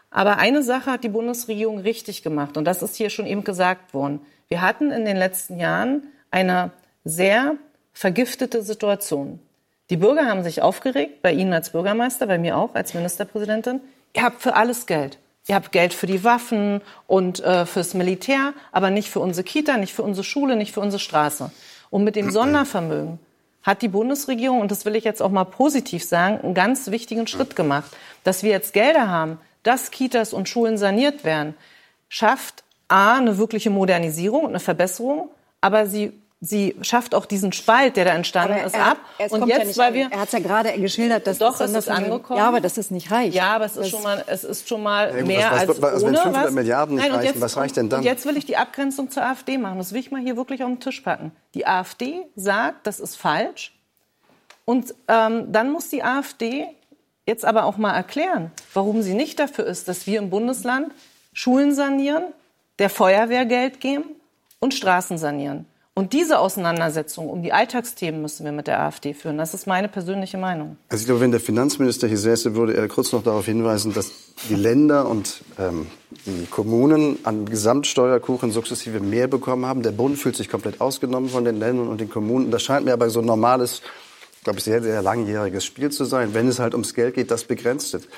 Aber eine Sache hat die Bundesregierung richtig gemacht und das ist hier schon eben gesagt worden. Wir hatten in den letzten Jahren eine sehr vergiftete Situation. Die Bürger haben sich aufgeregt, bei Ihnen als Bürgermeister, bei mir auch als Ministerpräsidentin. Ihr habt für alles Geld. Ihr habt Geld für die Waffen und fürs Militär, aber nicht für unsere Kita, nicht für unsere Schule, nicht für unsere Straße. Und mit dem Sondervermögen hat die Bundesregierung, und das will ich jetzt auch mal positiv sagen, einen ganz wichtigen Schritt gemacht. Dass wir jetzt Gelder haben, dass Kitas und Schulen saniert werden, schafft A, eine wirkliche Modernisierung und eine Verbesserung, aber sie schafft auch diesen Spalt, der da entstanden ist, ab. Und jetzt, weil wir... Er hat es ja gerade geschildert, dass... Doch, es ist angekommen. Ja, aber dass es nicht reicht. Ja, aber es ist schon mal mehr als ohne. Wenn 500 Milliarden nicht reichen, was reicht denn dann? Und jetzt will ich die Abgrenzung zur AfD machen. Das will ich mal hier wirklich auf den Tisch packen. Die AfD sagt, das ist falsch. Und dann muss die AfD jetzt aber auch mal erklären, warum sie nicht dafür ist, dass wir im Bundesland Schulen sanieren, der Feuerwehr Geld geben und Straßen sanieren. Und diese Auseinandersetzung um die Alltagsthemen müssen wir mit der AfD führen. Das ist meine persönliche Meinung. Also ich glaube, wenn der Finanzminister hier säße, würde er kurz noch darauf hinweisen, dass die Länder und die Kommunen an Gesamtsteuerkuchen sukzessive mehr bekommen haben. Der Bund fühlt sich komplett ausgenommen von den Ländern und den Kommunen. Das scheint mir aber so ein normales, glaube ich, sehr, sehr langjähriges Spiel zu sein, wenn es halt ums Geld geht, das begrenzt ist.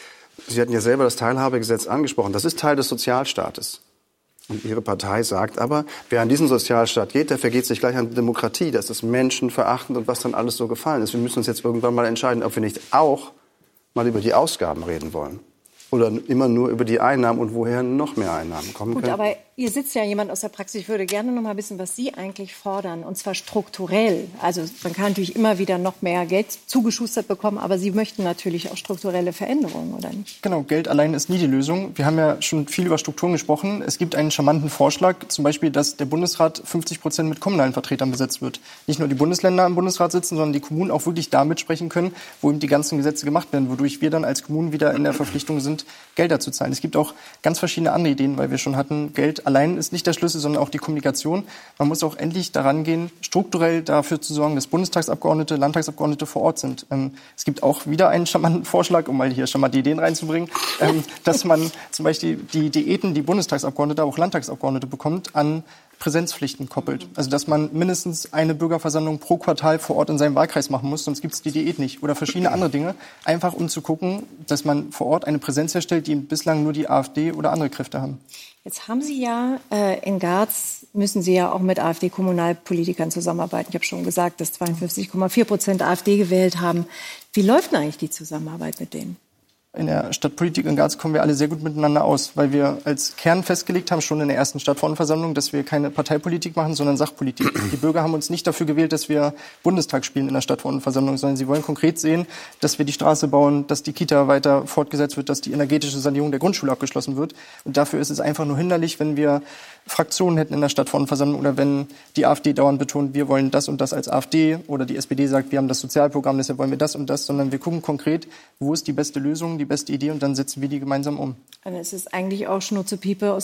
Sie hatten ja selber das Teilhabegesetz angesprochen. Das ist Teil des Sozialstaates. Und Ihre Partei sagt aber, wer an diesen Sozialstaat geht, der vergeht sich gleich an die Demokratie. Das ist menschenverachtend und was dann alles so gefallen ist. Wir müssen uns jetzt irgendwann mal entscheiden, ob wir nicht auch mal über die Ausgaben reden wollen. Oder immer nur über die Einnahmen und woher noch mehr Einnahmen kommen können. Gut, aber hier sitzt ja jemand aus der Praxis. Ich würde gerne noch mal wissen, was Sie eigentlich fordern, und zwar strukturell. Also man kann natürlich immer wieder noch mehr Geld zugeschustert bekommen, aber Sie möchten natürlich auch strukturelle Veränderungen, oder nicht? Genau, Geld allein ist nie die Lösung. Wir haben ja schon viel über Strukturen gesprochen. Es gibt einen charmanten Vorschlag, zum Beispiel, dass der Bundesrat 50% mit kommunalen Vertretern besetzt wird. Nicht nur die Bundesländer im Bundesrat sitzen, sondern die Kommunen auch wirklich da mitsprechen können, wo eben die ganzen Gesetze gemacht werden, wodurch wir dann als Kommunen wieder in der Verpflichtung sind, Gelder zu zahlen. Es gibt auch ganz verschiedene andere Ideen, weil wir schon hatten, Geld allein ist nicht der Schlüssel, sondern auch die Kommunikation. Man muss auch endlich daran gehen, strukturell dafür zu sorgen, dass Bundestagsabgeordnete, Landtagsabgeordnete vor Ort sind. Es gibt auch wieder einen charmanten Vorschlag, um mal hier schon mal die Ideen reinzubringen, dass man zum Beispiel die Diäten, die Bundestagsabgeordnete, aber auch Landtagsabgeordnete bekommt, an Präsenzpflichten koppelt. Also dass man mindestens eine Bürgerversammlung pro Quartal vor Ort in seinem Wahlkreis machen muss, sonst gibt es die Diät nicht. Oder verschiedene andere Dinge, einfach um zu gucken, dass man vor Ort eine Präsenz herstellt, die bislang nur die AfD oder andere Kräfte haben. Jetzt haben Sie ja in Garz, müssen Sie ja auch mit AfD-Kommunalpolitikern zusammenarbeiten. Ich habe schon gesagt, dass 52,4% AfD gewählt haben. Wie läuft denn eigentlich die Zusammenarbeit mit denen? In der Stadtpolitik in Garz kommen wir alle sehr gut miteinander aus, weil wir als Kern festgelegt haben, schon in der ersten Stadtverordnetenversammlung, dass wir keine Parteipolitik machen, sondern Sachpolitik. Die Bürger haben uns nicht dafür gewählt, dass wir Bundestag spielen in der Stadtverordnetenversammlung, sondern sie wollen konkret sehen, dass wir die Straße bauen, dass die Kita weiter fortgesetzt wird, dass die energetische Sanierung der Grundschule abgeschlossen wird. Und dafür ist es einfach nur hinderlich, wenn wir Fraktionen hätten in der Stadtverordnetenversammlung oder wenn die AfD dauernd betont, wir wollen das und das als AfD, oder die SPD sagt, wir haben das Sozialprogramm, deshalb wollen wir das und das, sondern wir gucken konkret, wo ist die beste Lösung, die beste Idee, und dann setzen wir die gemeinsam um. Also es ist eigentlich auch Schnurzepiepe,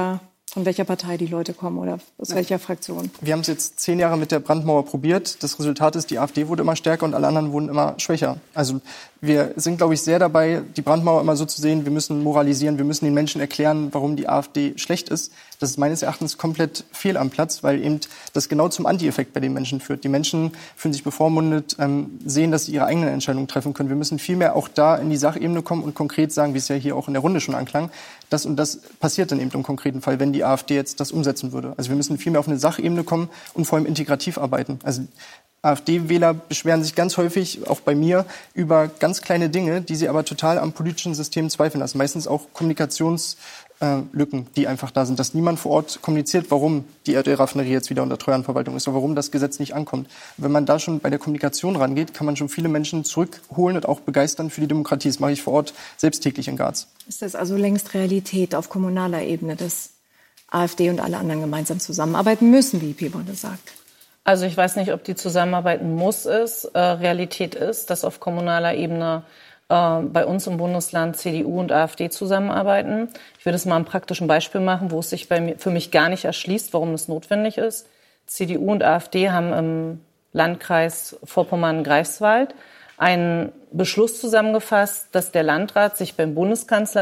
von welcher Partei die Leute kommen oder aus welcher Fraktion. Wir haben es jetzt 10 Jahre mit der Brandmauer probiert. Das Resultat ist, die AfD wurde immer stärker und alle anderen wurden immer schwächer. Also wir sind, glaube ich, sehr dabei, die Brandmauer immer so zu sehen, wir müssen moralisieren, wir müssen den Menschen erklären, warum die AfD schlecht ist. Das ist meines Erachtens komplett fehl am Platz, weil eben das genau zum Anti-Effekt bei den Menschen führt. Die Menschen fühlen sich bevormundet, sehen, dass sie ihre eigenen Entscheidungen treffen können. Wir müssen vielmehr auch da in die Sachebene kommen und konkret sagen, wie es ja hier auch in der Runde schon anklang, das und das passiert dann eben im konkreten Fall, wenn die AfD jetzt das umsetzen würde. Also wir müssen vielmehr auf eine Sachebene kommen und vor allem integrativ arbeiten. Also AfD-Wähler beschweren sich ganz häufig, auch bei mir, über ganz kleine Dinge, die sie aber total am politischen System zweifeln lassen. Meistens auch Kommunikationslücken, die einfach da sind, dass niemand vor Ort kommuniziert, warum die Erdölraffinerie jetzt wieder unter Treuhandverwaltung ist oder warum das Gesetz nicht ankommt. Und wenn man da schon bei der Kommunikation rangeht, kann man schon viele Menschen zurückholen und auch begeistern für die Demokratie. Das mache ich vor Ort selbst täglich in Garz. Ist das also längst Realität auf kommunaler Ebene, dass AfD und alle anderen gemeinsam zusammenarbeiten müssen, wie Piemonte sagt? Also ich weiß nicht, ob die Zusammenarbeiten Realität ist, dass auf kommunaler Ebene bei uns im Bundesland CDU und AfD zusammenarbeiten. Ich will das mal ein praktischen Beispiel machen, wo es sich für mich gar nicht erschließt, warum das notwendig ist. CDU und AfD haben im Landkreis Vorpommern-Greifswald einen Beschluss zusammengefasst, dass der Landrat sich beim Bundeskanzler